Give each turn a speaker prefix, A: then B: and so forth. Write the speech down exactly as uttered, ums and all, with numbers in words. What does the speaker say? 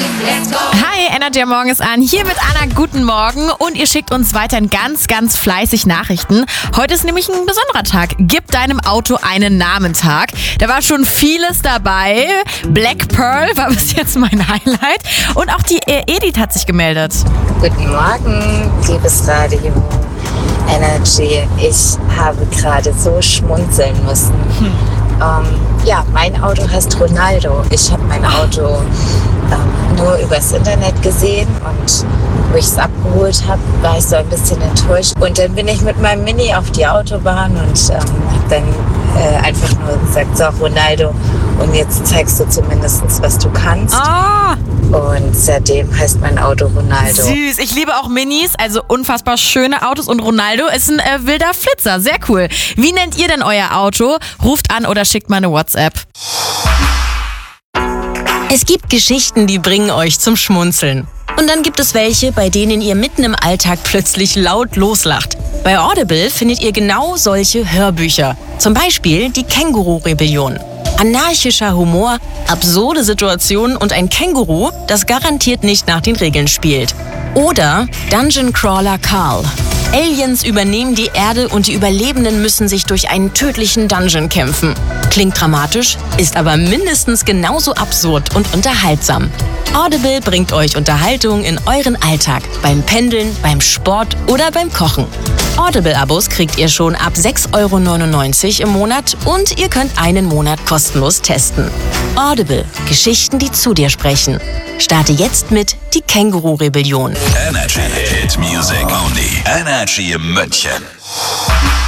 A: Hi, Energy am Morgen ist an. Hier mit Anna, guten Morgen. Und ihr schickt uns weiterhin ganz, ganz fleißig Nachrichten. Heute ist nämlich ein besonderer Tag. Gib deinem Auto einen Namentag. Da war schon vieles dabei. Black Pearl war bis jetzt mein Highlight. Und auch die Edith hat sich gemeldet.
B: Guten Morgen, liebes Radio Energy. Ich habe gerade so schmunzeln müssen. Hm. Ähm, ja, mein Auto heißt Ronaldo. Ich habe mein Auto ähm, nur übers Internet gesehen und wo ich es abgeholt habe, war ich so ein bisschen enttäuscht. Und dann bin ich mit meinem Mini auf die Autobahn und ähm, habe dann äh, einfach nur gesagt, so Ronaldo, und jetzt zeigst du zumindest, was du kannst.
A: Ah!
B: Und seitdem heißt mein Auto Ronaldo.
A: Süß, ich liebe auch Minis, also unfassbar schöne Autos. Und Ronaldo ist ein äh, wilder Flitzer, sehr cool. Wie nennt ihr denn euer Auto? Ruft an oder schickt mal eine WhatsApp.
C: Es gibt Geschichten, die bringen euch zum Schmunzeln. Und dann gibt es welche, bei denen ihr mitten im Alltag plötzlich laut loslacht. Bei Audible findet ihr genau solche Hörbücher. Zum Beispiel die Känguru-Rebellion. Anarchischer Humor, absurde Situationen und ein Känguru, das garantiert nicht nach den Regeln spielt. Oder Dungeon Crawler Carl. Aliens übernehmen die Erde und die Überlebenden müssen sich durch einen tödlichen Dungeon kämpfen. Klingt dramatisch, ist aber mindestens genauso absurd und unterhaltsam. Audible bringt euch Unterhaltung in euren Alltag, beim Pendeln, beim Sport oder beim Kochen. Audible-Abos kriegt ihr schon ab sechs Euro neunundneunzig im Monat und ihr könnt einen Monat kostenlos testen. Audible, Geschichten, die zu dir sprechen. Starte jetzt mit die Känguru-Rebellion.
D: Energy Hit Music Only. Energy München.